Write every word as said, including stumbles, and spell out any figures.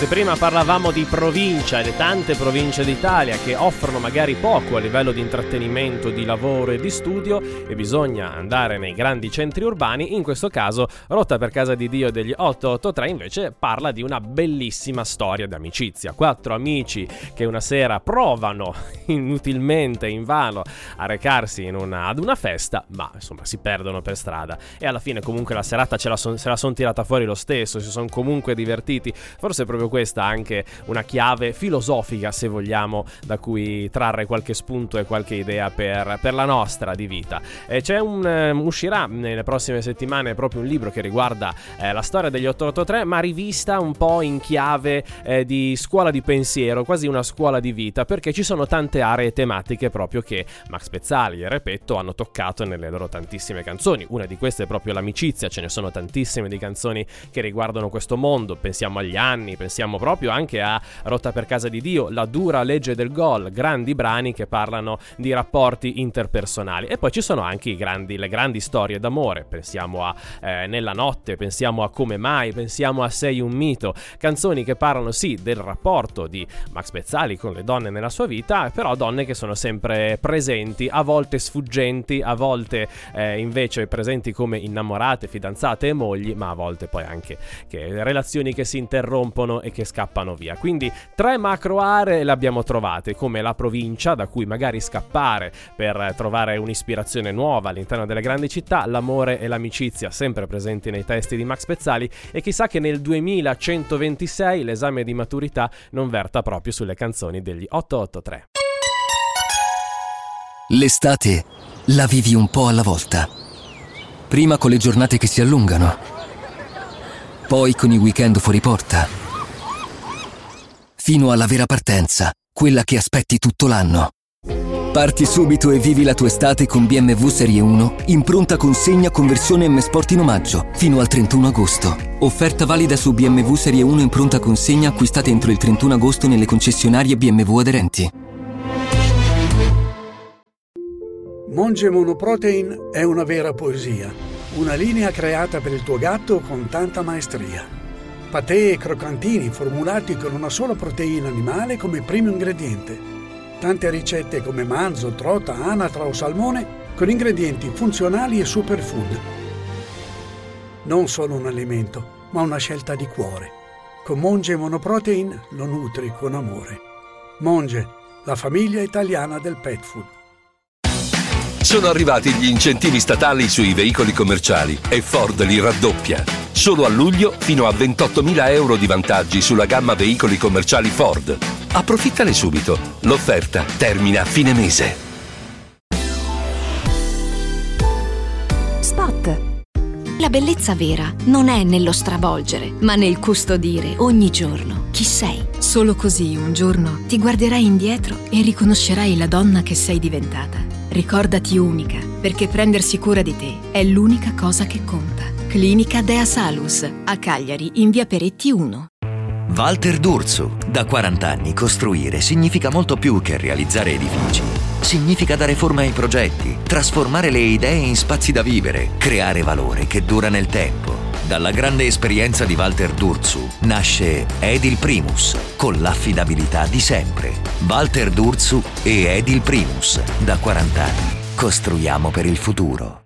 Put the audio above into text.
Se prima parlavamo di provincia e le tante province d'Italia che offrono magari poco a livello di intrattenimento, di lavoro e di studio e bisogna andare nei grandi centri urbani, in questo caso Rotta per Casa di Dio degli otto otto tre invece parla di una bellissima storia di amicizia. Quattro amici che una sera provano inutilmente, invano, a recarsi in una, ad una festa, ma insomma si perdono per strada e alla fine comunque la serata ce la son, se la sono tirata fuori lo stesso, si sono comunque divertiti. Forse è proprio questa anche una chiave filosofica, se vogliamo, da cui trarre qualche spunto e qualche idea per, per la nostra di vita. E c'è un um, uscirà nelle prossime settimane proprio un libro che riguarda eh, la storia degli otto otto tre, ma rivista un po' in chiave eh, di scuola di pensiero, quasi una scuola di vita, perché ci sono tante aree tematiche proprio che Max Pezzali e Repetto hanno toccato nelle loro tantissime canzoni. Una di queste è proprio l'amicizia, ce ne sono tantissime di canzoni che riguardano questo mondo, pensiamo agli anni, pensiamo proprio anche a Rotta per Casa di Dio, La dura legge del gol, grandi brani che parlano di rapporti interpersonali. E poi ci sono anche i grandi, le grandi storie d'amore, pensiamo a eh, Nella notte, pensiamo a Come mai, pensiamo a Sei un mito, canzoni che parlano sì del rapporto di Max Pezzali con le donne nella sua vita, però donne che sono sempre presenti, a volte sfuggenti, a volte eh, invece presenti come innamorate, fidanzate e mogli, ma a volte poi anche che relazioni che si interrompono e che scappano via. Quindi tre macro aree le abbiamo trovate, come la provincia da cui magari scappare per trovare un'ispirazione nuova all'interno delle grandi città, l'amore e l'amicizia sempre presenti nei testi di Max Pezzali, e chissà che nel duemilacentoventisei l'esame di maturità non verta proprio sulle canzoni degli otto otto tre. L'estate la vivi un po' alla volta. Prima con le giornate che si allungano, poi con i weekend fuori porta, fino alla vera partenza, quella che aspetti tutto l'anno. Parti subito e vivi la tua estate con B M W Serie uno in pronta consegna con versione M Sport in omaggio fino al trentuno agosto. Offerta valida su B M W Serie uno in pronta consegna acquistate entro il trentuno agosto nelle concessionarie B M W aderenti. Monge Monoprotein è una vera poesia, una linea creata per il tuo gatto con tanta maestria. Patè e croccantini formulati con una sola proteina animale come primo ingrediente. Tante ricette come manzo, trota, anatra o salmone con ingredienti funzionali e superfood. Non solo un alimento, ma una scelta di cuore. Con Monge Monoprotein lo nutri con amore. Monge, la famiglia italiana del pet food. Sono arrivati gli incentivi statali sui veicoli commerciali e Ford li raddoppia. Solo a luglio fino a ventottomila euro di vantaggi sulla gamma veicoli commerciali Ford. Approfittane subito. L'offerta termina a fine mese. Spot. La bellezza vera non è nello stravolgere, ma nel custodire ogni giorno chi sei. Solo così un giorno ti guarderai indietro e riconoscerai la donna che sei diventata. Ricordati unica, perché prendersi cura di te è l'unica cosa che conta. Clinica Dea Salus, a Cagliari, in via Peretti uno. Walter D'Urso. Da quaranta anni costruire significa molto più che realizzare edifici. Significa dare forma ai progetti, trasformare le idee in spazi da vivere, creare valore che dura nel tempo. Dalla grande esperienza di Walter D'Urso nasce Edil Primus, con l'affidabilità di sempre. Walter D'Urso e Edil Primus. Da quaranta anni costruiamo per il futuro.